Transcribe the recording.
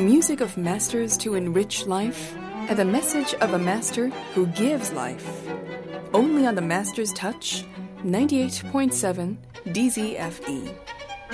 music of masters to enrich life, and the message of a master who gives life. Only on the Master's Touch, 98.7 DZFE.